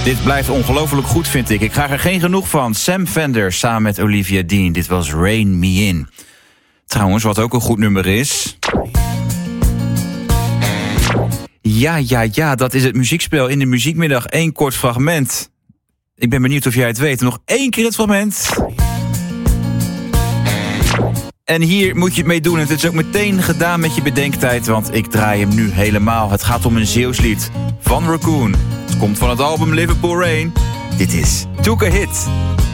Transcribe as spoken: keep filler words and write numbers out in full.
Dit blijft ongelooflijk goed, vind ik. Ik ga er geen genoeg van. Sam Fender samen met Olivia Dean. Dit was Rain Me In. Trouwens, wat ook een goed nummer is... Ja, ja, ja, dat is het muziekspel in de muziekmiddag. Eén kort fragment. Ik ben benieuwd of jij het weet. Nog één keer het fragment. En hier moet je het mee doen. Het is ook meteen gedaan met je bedenktijd, want ik draai hem nu helemaal. Het gaat om een Zeeuws lied van Raccoon. Het komt van het album Liverpool Rain. Dit is Took a Hit.